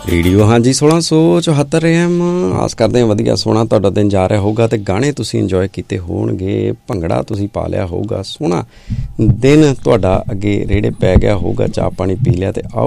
Radio ਹਾਂਜੀ 1674 AM। ਆਸ ਕਰਦੇ ਹਾਂ ਵਧੀਆ ਸੋਹਣਾ ਤੁਹਾਡਾ ਦਿਨ ਜਾ ਰਿਹਾ ਹੋਊਗਾ ਅਤੇ ਗਾਣੇ ਤੁਸੀਂ ਇੰਜੋਏ ਕੀਤੇ ਹੋਣਗੇ, ਭੰਗੜਾ ਤੁਸੀਂ ਪਾ ਲਿਆ ਹੋਊਗਾ, ਸੋਹਣਾ ਦਿਨ ਤੁਹਾਡਾ ਅੱਗੇ ਰੇੜੇ ਪੈ ਗਿਆ ਹੋਊਗਾ, ਚਾਹ ਪਾਣੀ ਪੀ ਲਿਆ ਅਤੇ ਆਓ